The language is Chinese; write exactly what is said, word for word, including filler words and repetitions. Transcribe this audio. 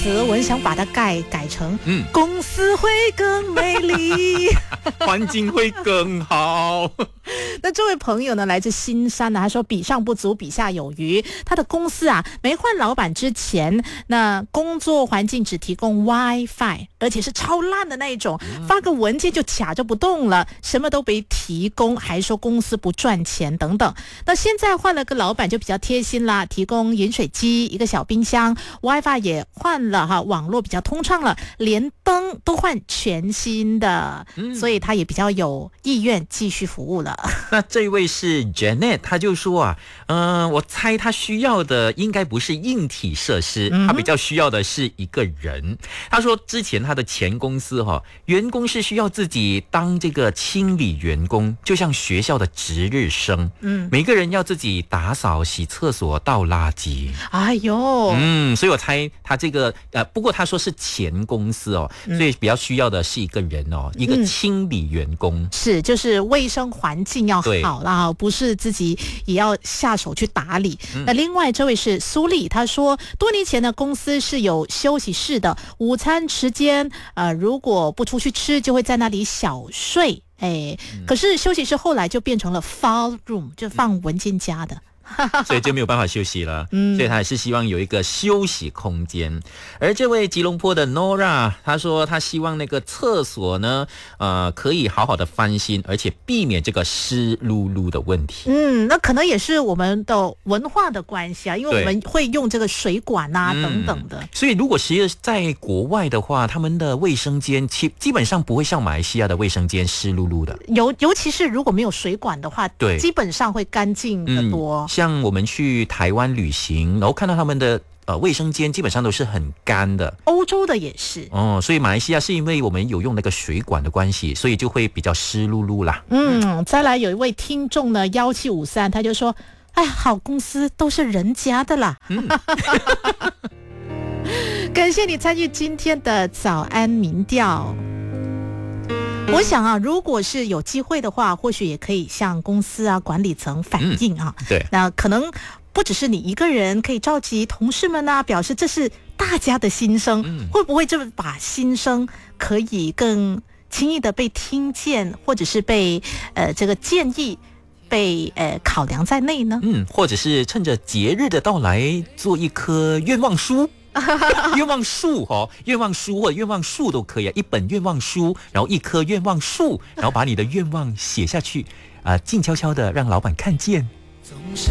则文想把它改改成，嗯，公司会更美丽， 环境会更好。 那这位朋友呢，来自新山呢，他说比上不足，比下有余。他的公司啊，没换老板之前，那工作环境只提供 WiFi， 而且是超烂的那一种，发个文件就卡就不动了，什么都没提供，还说公司不赚钱等等。那现在换了个老板就比较贴心啦，提供饮水机、一个小冰箱， WiFi 也换了哈，网络比较通畅了，连灯都换全新的，嗯、所以他也比较有意愿继续服务了。 那这位是 Janet， 他就说啊，嗯、呃，我猜他需要的应该不是硬体设施，他比较需要的是一个人。他说之前他的前公司哈、哦，员工是需要自己当这个清理员工，就像学校的值日生，嗯，每个人要自己打扫、洗厕所、倒垃圾。 哎呦， 嗯，所以我猜他这个呃，不过他说是前公司哦，所以比较需要的是一个人哦，一个清理员工， 嗯、是就是卫生环境要好啦，不是自己也要下手去打理。嗯、那另外这位是苏丽，他说多年前的公司是有休息室的，午餐时间呃如果不出去吃，就会在那里小睡。哎，嗯、可是休息室后来就变成了 file room， 就放文件夹的。 所以就没有办法休息了，嗯，所以他还是希望有一个休息空间。而这位吉隆坡的 Nora， 他说他希望那个厕所呢，呃，可以好好的翻新，而且避免这个湿漉漉的问题。 嗯，那可能也是我们的文化的关系啊，因为我们会用这个水管啊等等的。 所以如果是在国外的话，他们的卫生间基基本上不会像马来西亚的卫生间湿漉漉的， 尤尤其是如果没有水管的话，对，基本上会干净得多。 嗯，像我们去台湾旅行，然后看到他们的呃卫生间基本上都是很干的， 欧洲的也是哦，所以马来西亚是因为我们有用那个水管的关系，所以就会比较湿漉漉啦。 嗯，再来有一位听众呢，一七五三，他就说：“哎，好公司都是人家的啦。嗯”感谢你参与今天的早安民调。我想啊，如果是有机会的话，或许也可以向公司啊管理层反映啊。 嗯、对， 那可能不只是你一个人，可以召集同事们啊，表示这是大家的心声。嗯、会不会就把心声可以更轻易的被听见，或者是被呃这个建议被呃考量在内呢？ 嗯，或者是趁着节日的到来，做一棵愿望书。愿望树哦，愿望书或者愿望树都可以啊，一本愿望书，然后一棵愿望树，然后把你的愿望写下去啊、呃，静悄悄的让老板看见。